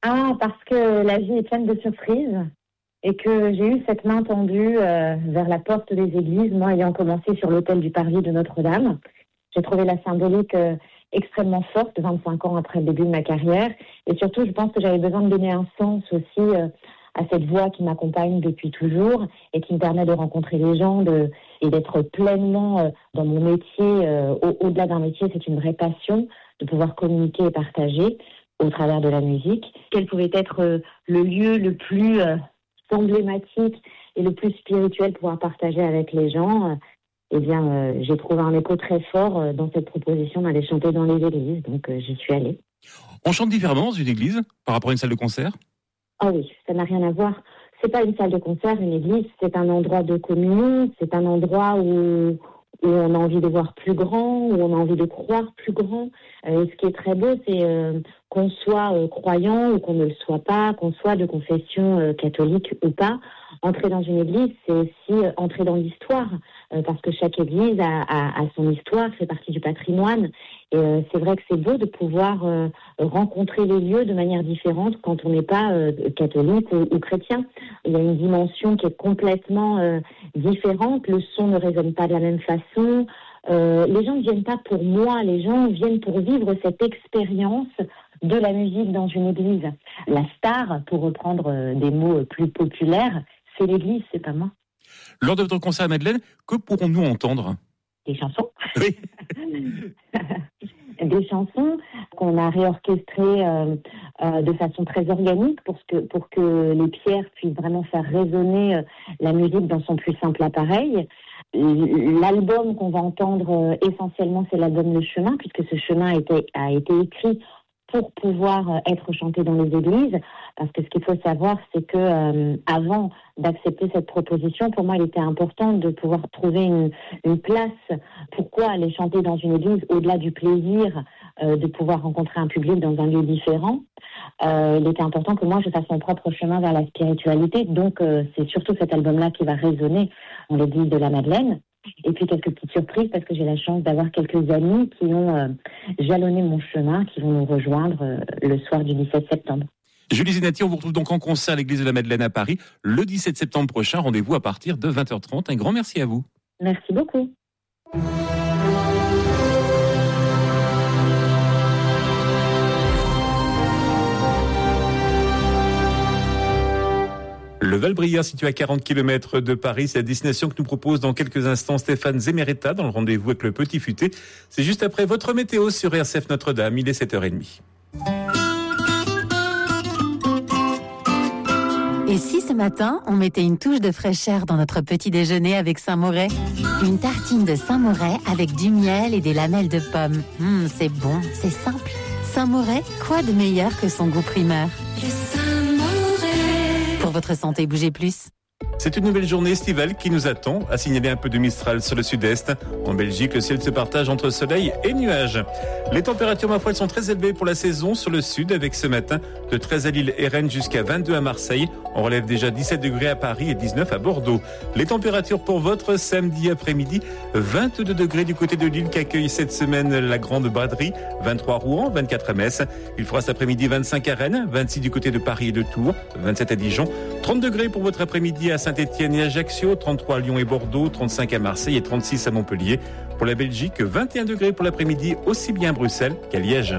Ah, parce que la vie est pleine de surprises et que j'ai eu cette main tendue vers la porte des églises, moi ayant commencé sur l'autel du Parvis de Notre-Dame. J'ai trouvé la symbolique extrêmement forte, 25 ans après le début de ma carrière. Et surtout, je pense que j'avais besoin de donner un sens aussi à cette voix qui m'accompagne depuis toujours et qui me permet de rencontrer les gens et d'être pleinement dans mon métier. Au-delà d'un métier, c'est une vraie passion de pouvoir communiquer et partager au travers de la musique. Quel pouvait être le lieu le plus emblématique et le plus spirituel pour pouvoir partager avec les gens eh bien, j'ai trouvé un écho très fort dans cette proposition d'aller chanter dans les églises, donc j'y suis allée. On chante différemment dans une église par rapport à une salle de concert ? Ah oui, ça n'a rien à voir. C'est pas une salle de concert, une église, c'est un endroit de communion, c'est un endroit où on a envie de voir plus grand, où on a envie de croire plus grand. Et ce qui est très beau, c'est qu'on soit croyant ou qu'on ne le soit pas, qu'on soit de confession catholique ou pas. Entrer dans une église, c'est aussi entrer dans l'histoire, parce que chaque église a son histoire, fait partie du patrimoine. Et c'est vrai que c'est beau de pouvoir rencontrer les lieux de manière différente quand on n'est pas catholique ou chrétien. Il y a une dimension qui est complètement différente. Le son ne résonne pas de la même façon. Les gens ne viennent pas pour moi, les gens viennent pour vivre cette expérience de la musique dans une église. La star, pour reprendre des mots plus populaires, c'est l'église, c'est pas moi. Lors de votre concert à Madeleine, que pourrons-nous entendre ? Des chansons. Oui. Des chansons qu'on a réorchestrées de façon très organique pour que les pierres puissent vraiment faire résonner la musique dans son plus simple appareil. L'album qu'on va entendre essentiellement, c'est l'album Le Chemin, puisque ce chemin a été écrit pour pouvoir être chanté dans les églises, parce que ce qu'il faut savoir, c'est que avant d'accepter cette proposition, pour moi, il était important de pouvoir trouver une place. Pourquoi aller chanter dans une église, au-delà du plaisir de pouvoir rencontrer un public dans un lieu différent. Il était important que moi, je fasse mon propre chemin vers la spiritualité. Donc, c'est surtout cet album-là qui va résonner dans l'église de la Madeleine. Et puis quelques petites surprises parce que j'ai la chance d'avoir quelques amis qui ont jalonné mon chemin, qui vont nous rejoindre le soir du 17 septembre. Julie Zenati, on vous retrouve donc en concert à l'église de la Madeleine à Paris le 17 septembre prochain. Rendez-vous à partir de 20h30. Un grand merci à vous. Merci beaucoup. Le Val-Brière, situé à 40 km de Paris, c'est la destination que nous propose dans quelques instants Stéphane Zemeretta dans le rendez-vous avec le Petit Futé. C'est juste après votre météo sur RCF Notre-Dame, il est 7h30. Et si ce matin, on mettait une touche de fraîcheur dans notre petit déjeuner avec Saint-Moret ? Une tartine de Saint-Moret avec du miel et des lamelles de pommes. C'est bon, c'est simple. Saint-Moret, quoi de meilleur que son goût primeur ? Pour votre santé, bougez plus. C'est une nouvelle journée estivale qui nous attend, à signaler un peu de Mistral sur le sud-est. En Belgique, le ciel se partage entre soleil et nuages. Les températures, ma foi, elles sont très élevées pour la saison sur le sud, avec ce matin de 13 à Lille et Rennes jusqu'à 22 à Marseille. On relève déjà 17 degrés à Paris et 19 à Bordeaux. Les températures pour votre samedi après-midi, 22 degrés du côté de Lille qu'accueille cette semaine la grande braderie, 23 à Rouen, 24 à Metz. Il fera cet après-midi 25 à Rennes, 26 du côté de Paris et de Tours, 27 à Dijon, 30 degrés pour votre après-midi à Saint-Étienne et Ajaccio, 33 à Lyon et Bordeaux, 35 à Marseille et 36 à Montpellier. Pour la Belgique, 21 degrés pour l'après-midi, aussi bien à Bruxelles qu'à Liège.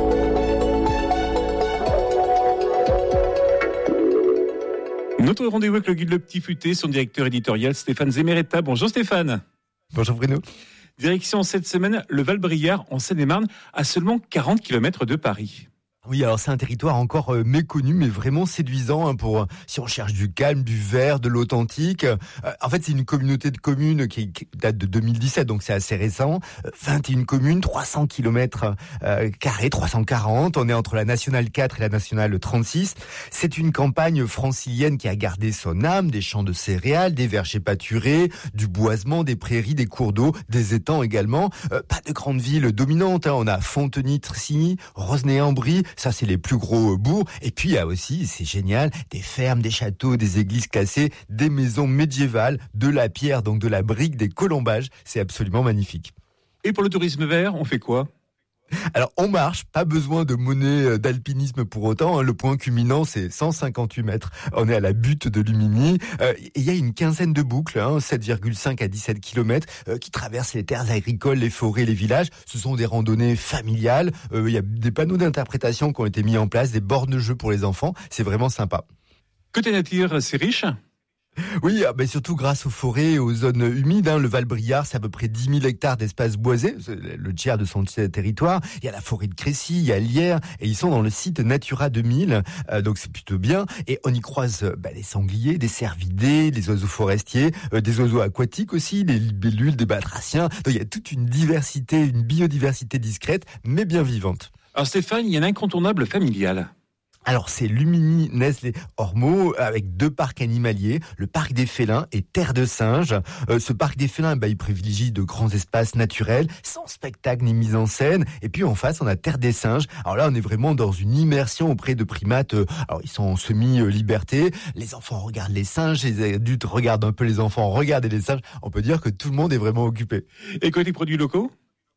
Notre rendez-vous avec le guide Le Petit Futé, son directeur éditorial Stéphane Zemeretta. Bonjour Stéphane. Bonjour Bruno. Direction cette semaine, le Val-Brière en Seine-et-Marne, à seulement 40 km de Paris. Oui, alors c'est un territoire encore méconnu, mais vraiment séduisant pour si on cherche du calme, du vert, de l'authentique. En fait, c'est une communauté de communes qui date de 2017, donc c'est assez récent. 21 communes, 300 km carrés, 340. On est entre la nationale 4 et la nationale 36. C'est une campagne francilienne qui a gardé son âme, des champs de céréales, des vergers pâturés, du boisement, des prairies, des cours d'eau, des étangs également. Pas de grandes villes dominantes. On a Fontenay, Trissigny, Rosnay-en-Brie. Ça, c'est les plus gros bourgs. Et puis, il y a aussi, c'est génial, des fermes, des châteaux, des églises classées, des maisons médiévales, de la pierre, donc de la brique, des colombages. C'est absolument magnifique. Et pour le tourisme vert, on fait quoi ? Alors, on marche, pas besoin de monnaie d'alpinisme pour autant. Le point culminant, c'est 158 mètres. On est à la butte de Lumini. Il y a une quinzaine de boucles, 7,5 à 17 kilomètres, qui traversent les terres agricoles, les forêts, les villages. Ce sont des randonnées familiales. Il y a des panneaux d'interprétation qui ont été mis en place, des bornes de jeu pour les enfants. C'est vraiment sympa. Côté nature, c'est riche. Oui, surtout grâce aux forêts et aux zones humides. Le Val-Briard, c'est à peu près 10 000 hectares d'espace boisé, le tiers de son territoire. Il y a la forêt de Crécy, il y a Lierre, et ils sont dans le site Natura 2000, donc c'est plutôt bien. Et on y croise les sangliers, des cervidés, des oiseaux forestiers, des oiseaux aquatiques aussi, des libellules, des batraciens. Donc il y a toute une diversité, une biodiversité discrète, mais bien vivante. Alors Stéphane, il y a un incontournable familial. Alors c'est Lumini, Nesles, Ormeaux, avec 2 parcs animaliers, le parc des félins et Terre de singes. Ce parc des félins, il privilégie de grands espaces naturels, sans spectacle ni mise en scène. Et puis en face, on a Terre des singes. Alors là, on est vraiment dans une immersion auprès de primates. Alors ils sont en semi-liberté. Les enfants regardent les singes, les adultes regardent un peu les enfants regarder les singes. On peut dire que tout le monde est vraiment occupé. Et côté produits locaux ?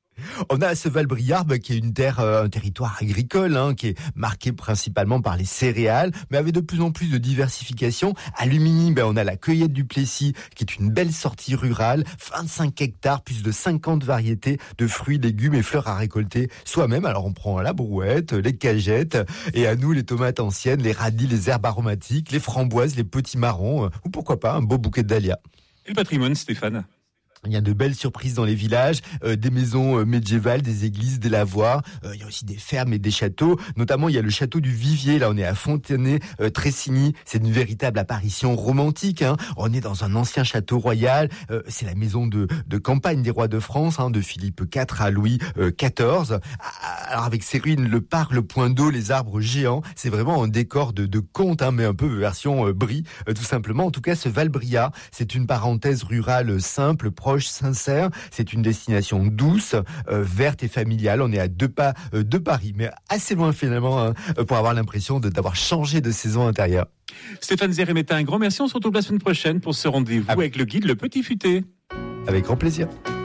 On a ce Val-Briard qui est une terre, un territoire agricole, qui est marqué principalement par les céréales, mais avec de plus en plus de diversification. À Lumini, on a la cueillette du Plessis, qui est une belle sortie rurale, 25 hectares, plus de 50 variétés de fruits, légumes et fleurs à récolter soi-même. Alors on prend la brouette, les cagettes, et à nous les tomates anciennes, les radis, les herbes aromatiques, les framboises, les petits marrons, ou pourquoi pas un beau bouquet de dahlias. Et le patrimoine, Stéphane ? Il y a de belles surprises dans les villages, des maisons médiévales, des églises, des lavoirs. Il y a aussi des fermes et des châteaux. Notamment, il y a le château du Vivier. Là, on est à Fontenay-Tressigny. C'est une véritable apparition romantique. On est dans un ancien château royal. C'est la maison de campagne des rois de France, de Philippe IV à Louis XIV. Alors, avec ses ruines, le parc, le point d'eau, les arbres géants, c'est vraiment un décor de conte, mais un peu version Brie, tout simplement. En tout cas, ce Val-Briard, c'est une parenthèse rurale simple, proche, sincère. C'est une destination douce, verte et familiale. On est à 2 pas de Paris, mais assez loin finalement pour avoir l'impression d'avoir changé de saison intérieure. Stéphane Zeremeta, un grand merci. On se retrouve la semaine prochaine pour ce rendez-vous avec le guide Le Petit Futé. Avec grand plaisir.